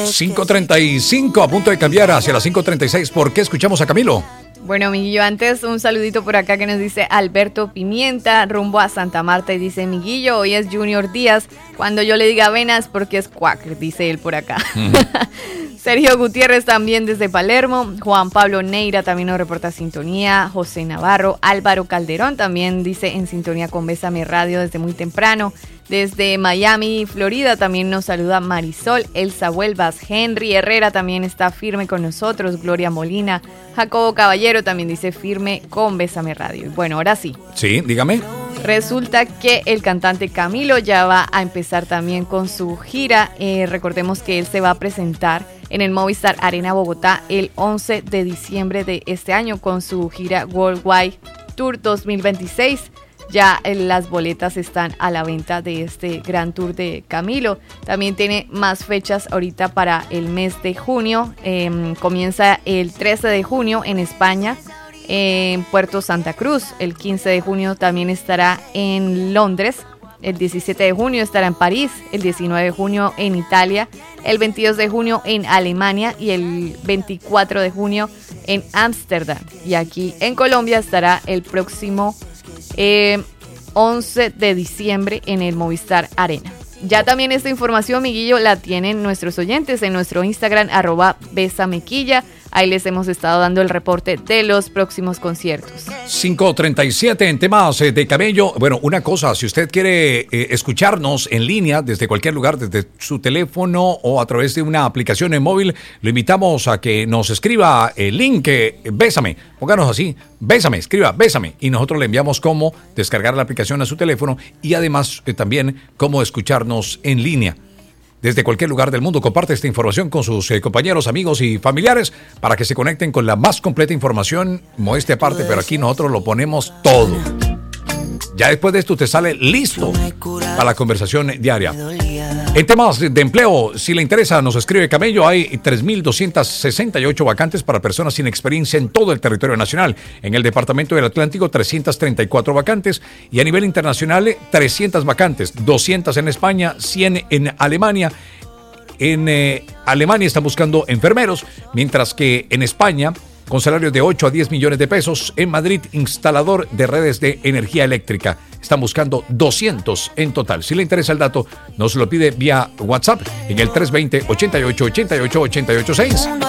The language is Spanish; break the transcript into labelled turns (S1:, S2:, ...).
S1: 5:35, a punto de cambiar hacia las 5:36. ¿Por qué escuchamos a Camilo?
S2: Bueno, amiguillo, antes un saludito por acá que nos dice Alberto Pimienta, rumbo a Santa Marta, y dice: Miguillo, hoy es Junior Díaz, cuando yo le diga venas porque es cuac, dice él por acá. Sergio Gutiérrez también desde Palermo, Juan Pablo Neira también nos reporta sintonía, José Navarro, Álvaro Calderón también dice en sintonía con Bésame Radio desde muy temprano. Desde Miami, Florida, también nos saluda Marisol, Elsa Huelvas, Henry Herrera también está firme con nosotros, Gloria Molina, Jacobo Caballero también dice firme con Bésame Radio. Y bueno, ahora sí.
S1: Sí, dígame.
S2: Resulta que el cantante Camilo ya va a empezar también con su gira. Recordemos que él se va a presentar en el Movistar Arena Bogotá el 11 de diciembre de este año con su gira Worldwide Tour 2026. Ya las boletas están a la venta de este gran tour de Camilo. También tiene más fechas ahorita para el mes de junio. Comienza el 13 de junio en España, en Puerto Santa Cruz. El 15 de junio también estará en Londres. El 17 de junio estará en París. El 19 de junio en Italia. El 22 de junio en Alemania. Y el 24 de junio en Ámsterdam. Y aquí en Colombia estará el próximo 11 de diciembre en el Movistar Arena. Ya también esta información, Miguillo, la tienen nuestros oyentes en nuestro Instagram, @besamequilla. Ahí les hemos estado dando el reporte de los próximos conciertos.
S1: 5:37 en temas de cabello. Bueno, una cosa, si usted quiere escucharnos en línea desde cualquier lugar, desde su teléfono o a través de una aplicación en móvil, lo invitamos a que nos escriba el link Bésame. Pónganos así, Bésame, escriba Bésame, y nosotros le enviamos cómo descargar la aplicación a su teléfono y además también cómo escucharnos en línea. Desde cualquier lugar del mundo, comparte esta información con sus compañeros, amigos y familiares para que se conecten con la más completa información, modestia aparte, pero aquí nosotros lo ponemos todo. Ya después de esto te sale listo para la conversación diaria. En temas de empleo, si le interesa, nos escribe Camello, hay 3.268 vacantes para personas sin experiencia en todo el territorio nacional. En el departamento del Atlántico, 334 vacantes, y a nivel internacional, 300 vacantes, 200 en España, 100 en Alemania. En Alemania están buscando enfermeros, mientras que en España, con salarios de 8 a 10 millones de pesos. En Madrid, instalador de redes de energía eléctrica. Están buscando 200 en total. Si le interesa el dato, nos lo pide vía WhatsApp en el 320-88-88-886.